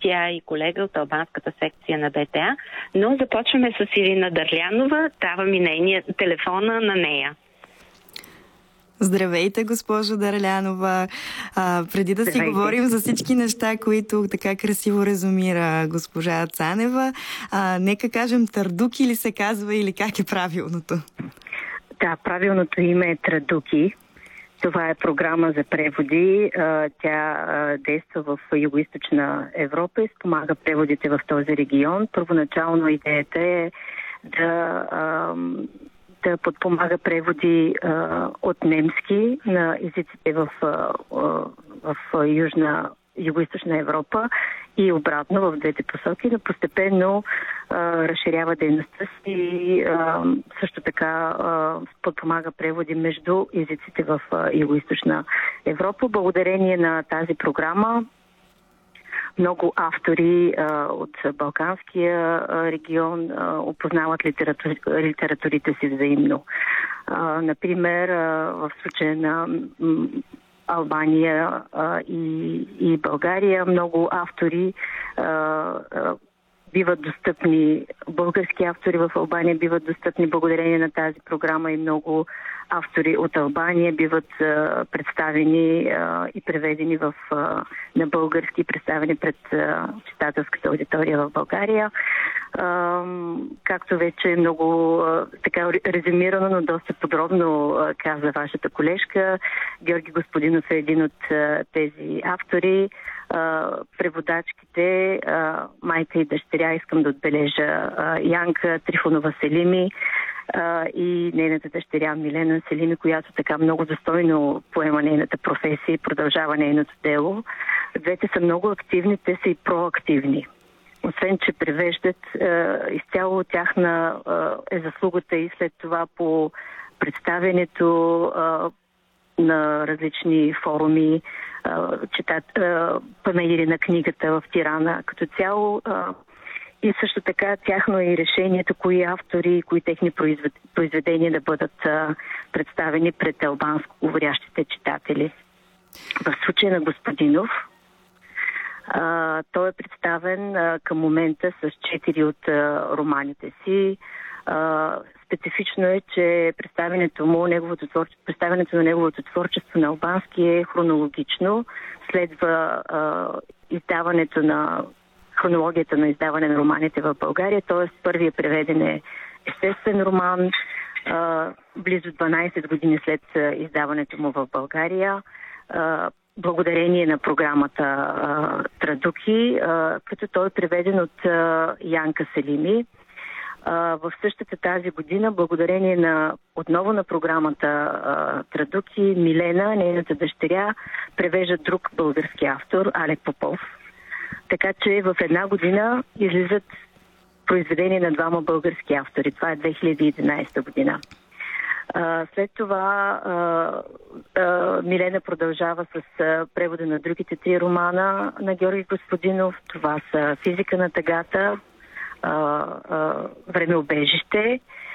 Тя е и колега от албанската секция на БТА. Но започваме с Ирина Дърлянова. Давам и нейния телефона на нея. Здравейте, госпожо Дърлянова. Преди да си говорим за всички неща, които така красиво резумира госпожа Цанева, нека кажем Традуки ли се казва или как е правилното? Да, правилното име е Традуки. Това е програма за преводи. Тя действа в Югоизточна Европа и спомага преводите в този регион. Първоначално идеята е да подпомага преводи от немски на езиците в Югоизточна Европа и обратно в двете посоки, но постепенно разширява дейността си и също така подпомага преводи между езиците в Югоизточна Европа. Благодарение на тази програма много автори от Балканския регион опознават литературите си взаимно. Например, в случая на Албания и България много автори биват достъпни, български автори в Албания биват достъпни благодарение на тази програма и много автори от Албания биват представени и преведени на български, представени пред читателската аудитория в България. Както вече е много така резюмирано, но доста подробно каза вашата колежка, Георги Господинов е един от тези автори. Преводачките, майка и дъщеря, искам да отбележа Янка Трифонова Селими и нейната дъщеря Милена Селими, която така много достойно поема нейната професия и продължава нейното дело. Двете са много активни, те са и проактивни. Освен, че превеждат, изцяло тяхна е заслугата и след това по представянето на различни форуми, панаири на книгата в Тирана като цяло. И също така тяхно и решението, кои автори, кои техни произведения да бъдат представени пред албанско говорящите читатели. В случая на Господинов, той е представен към момента с 4 от романите си. Специфично е, че представянето на неговото творчество на албански е хронологично. Следва хронологията на издаване на романите в България, т.е. първият преведен е естествен роман, близо 12 години след издаването му в България, благодарение на програмата Традуки, като той е преведен от Янка Селими. В същата тази година, благодарение отново на програмата Традуки, Милена, нейната дъщеря, превежда друг български автор, Алек Попов. Така че в една година излизат произведения на двама български автори. Това е 2011 година. След това Милена продължава с превода на другите 3 романа на Георги Господинов. Това са Физика на тъгата, Времеубежище